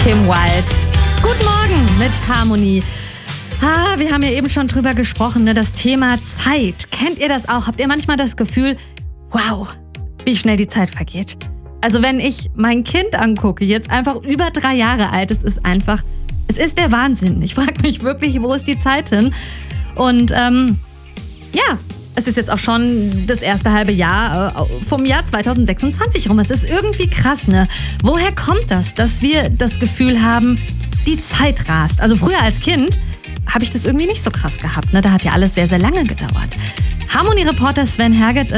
Kim Wilde. Guten Morgen mit Harmonie. Wir haben ja eben schon drüber gesprochen, ne? Das Thema Zeit. Kennt ihr das auch? Habt ihr manchmal das Gefühl, wow, wie schnell die Zeit vergeht? Also wenn ich mein Kind angucke, jetzt einfach über 3 Jahre alt, es ist der Wahnsinn. Ich frage mich wirklich, wo ist die Zeit hin? Und es ist jetzt auch schon das erste halbe Jahr vom Jahr 2026 rum. Es ist irgendwie krass, ne? Woher kommt das, dass wir das Gefühl haben, die Zeit rast? Also früher als Kind habe ich das irgendwie nicht so krass gehabt, ne? Da hat ja alles sehr, sehr lange gedauert. Harmonie-Reporter Sven Herget,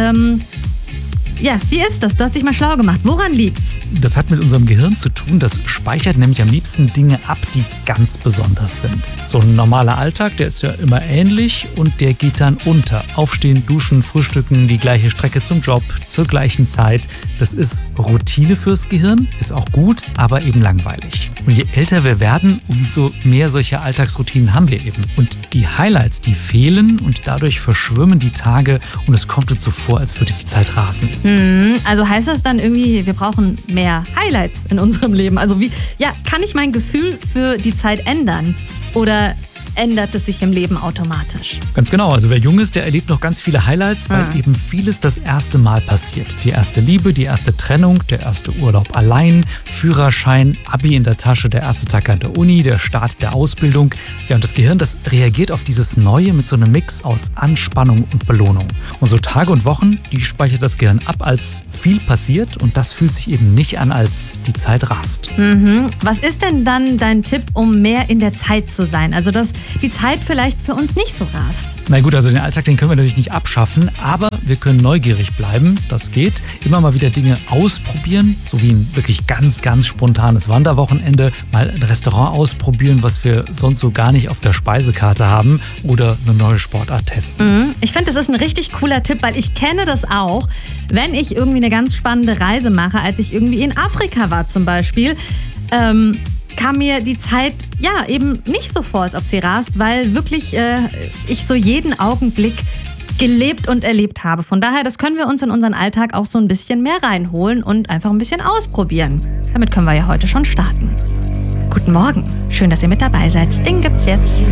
wie ist das? Du hast dich mal schlau gemacht. Woran liegt's? Das hat mit unserem Gehirn zu tun. Das speichert nämlich am liebsten Dinge ab, die ganz besonders sind. So ein normaler Alltag, der ist ja immer ähnlich und der geht dann unter. Aufstehen, duschen, frühstücken, die gleiche Strecke zum Job, zur gleichen Zeit. Das ist Routine fürs Gehirn, ist auch gut, aber eben langweilig. Und je älter wir werden, umso mehr solche Alltagsroutinen haben wir eben. Und die Highlights, die fehlen und dadurch verschwimmen die Tage und es kommt uns so vor, als würde die Zeit rasen. Also heißt das dann irgendwie, wir brauchen mehr Highlights in unserem Leben? Also kann ich mein Gefühl für die Zeit ändern? Oder ändert es sich im Leben automatisch? Ganz genau, also wer jung ist, der erlebt noch ganz viele Highlights, weil eben vieles das erste Mal passiert. Die erste Liebe, die erste Trennung, der erste Urlaub allein, Führerschein, Abi in der Tasche, der erste Tag an der Uni, der Start der Ausbildung. Ja, und das Gehirn, das reagiert auf dieses Neue mit so einem Mix aus Anspannung und Belohnung. Und so Tage und Wochen, die speichert das Gehirn ab, als viel passiert und das fühlt sich eben nicht an, als die Zeit rast. Was ist denn dann dein Tipp, um mehr in der Zeit zu sein? Also dass die Zeit vielleicht für uns nicht so rast. Na gut, also den Alltag, den können wir natürlich nicht abschaffen, aber wir können neugierig bleiben, das geht. Immer mal wieder Dinge ausprobieren, so wie ein wirklich ganz, ganz spontanes Wanderwochenende, mal ein Restaurant ausprobieren, was wir sonst so gar nicht auf der Speisekarte haben oder eine neue Sportart testen. Ich finde, das ist ein richtig cooler Tipp, weil ich kenne das auch, wenn ich irgendwie eine ganz spannende Reise mache, als ich irgendwie in Afrika war zum Beispiel, kam mir die Zeit eben nicht so vor, als ob sie rast, weil wirklich ich so jeden Augenblick gelebt und erlebt habe. Von daher, das können wir uns in unseren Alltag auch so ein bisschen mehr reinholen und einfach ein bisschen ausprobieren. Damit können wir ja heute schon starten. Guten Morgen, schön, dass ihr mit dabei seid. Ding gibt's jetzt.